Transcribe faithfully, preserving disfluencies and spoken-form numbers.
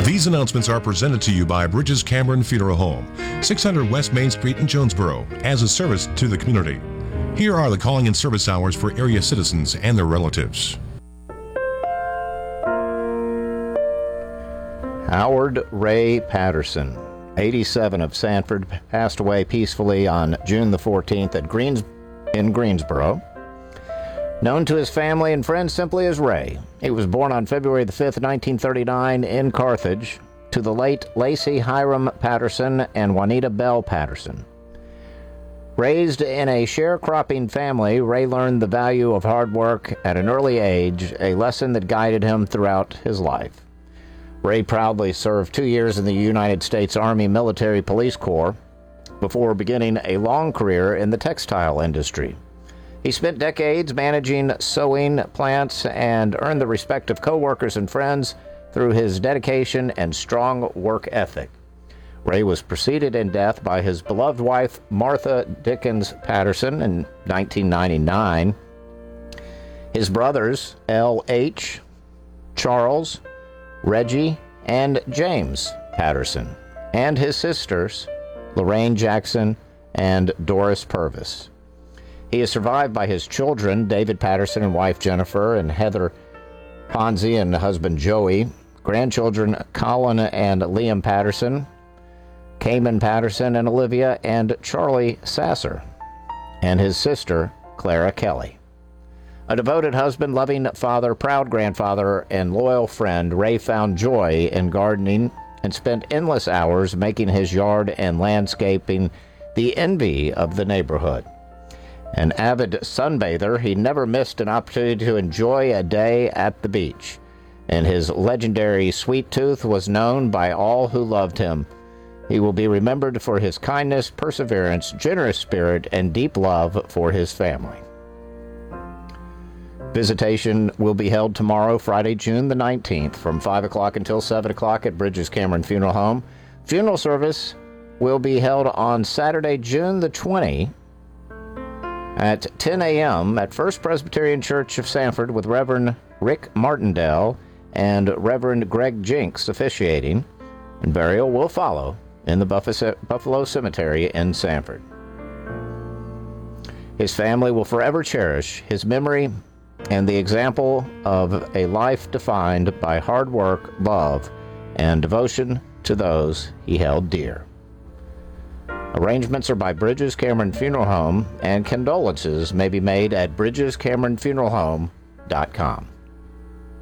These announcements are presented to you by Bridges Cameron Funeral Home, six hundred West Main Street in Jonesboro, as a service to the community. Here are the calling and service hours for area citizens and their relatives. Howard Ray Patterson, eighty-seven, of Sanford, passed away peacefully on June the fourteenth at Greens in Greensboro. Known to his family and friends simply as Ray, he was born on February the fifth, nineteen thirty-nine in Carthage to the late Lacey Hiram Patterson and Juanita Bell Patterson. Raised in a sharecropping family, Ray learned the value of hard work at an early age, a lesson that guided him throughout his life. Ray proudly served two years in the United States Army Military Police Corps before beginning a long career in the textile industry. He spent decades managing sewing plants and earned the respect of co-workers and friends through his dedication and strong work ethic. Ray was preceded in death by his beloved wife, Martha Dickens Patterson, in nineteen ninety-nine. His brothers, L H, Charles, Reggie, and James Patterson, and his sisters, Lorraine Jackson and Doris Purvis. He is survived by his children, David Patterson and wife Jennifer, and Heather Ponzi and husband Joey, grandchildren Colin and Liam Patterson, Cayman Patterson and Olivia, and Charlie Sasser, and his sister, Clara Kelly. A devoted husband, loving father, proud grandfather, and loyal friend, Ray found joy in gardening and spent endless hours making his yard and landscaping the envy of the neighborhood. An avid sunbather, he never missed an opportunity to enjoy a day at the beach, and his legendary sweet tooth was known by all who loved him. He will be remembered for his kindness, perseverance, generous spirit, and deep love for his family. Visitation will be held tomorrow, Friday, June the nineteenth, from five o'clock until seven o'clock at Bridges Cameron Funeral Home. Funeral service will be held on Saturday, June the twentieth, at ten a.m. at First Presbyterian Church of Sanford, with Reverend Rick Martindale and Reverend Greg Jinks officiating, and burial will follow in the Buffalo Cemetery in Sanford. His family will forever cherish his memory and the example of a life defined by hard work, love, and devotion to those he held dear. Arrangements are by Bridges Cameron Funeral Home, and condolences may be made at bridges cameron funeral home dot com.